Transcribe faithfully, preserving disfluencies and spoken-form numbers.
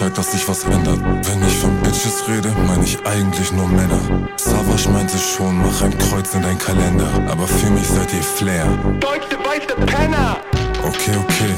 Zeit, dass sich was ändert. Wenn ich von Bitches rede, meine ich eigentlich nur Männer. Savage meinte schon, mach ein Kreuz in dein Kalender. Aber für mich seid ihr Flair. Deutsche weiße Penner! Okay, okay,